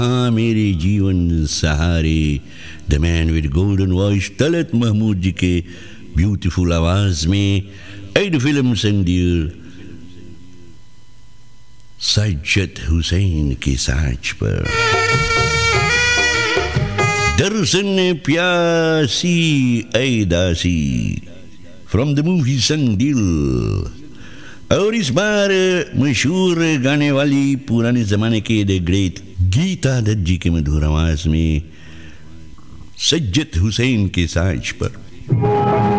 हाँ मेरे जीवन सहारे, द मैन विद गोल्डन वॉइस, तलत महमूद जी के ब्यूटीफुल आवाज में ऐड फिल्म संदील सज्जद हुसैन के साज पर दर्शन प्यासी ऐदासी फ्रॉम द मूवी संदील। और इस बार मशहूर गाने वाली पुराने जमाने के द ग्रेट गीता दत्त जी के मधुर आवाज में सज्जद हुसैन के साज पर